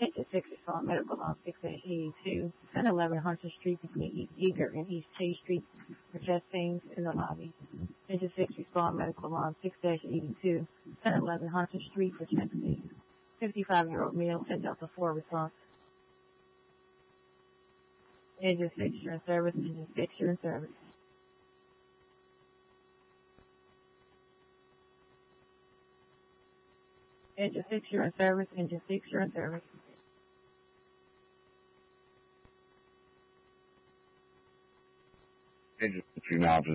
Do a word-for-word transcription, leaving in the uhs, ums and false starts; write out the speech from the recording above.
Engine six respond medical on six eighty-two, ten eleven Hunter Street between Eager and East Chase Street for chest pains in the lobby. Engine six respond medical on six eighty-two, ten eleven Hunter Street for chest pains. fifty-five-year-old male, ten Delta four response. Engine six, you're in service. Engine six, you're in service. Engine six, you're in service. Engine six, you're in service. Engine six, you're now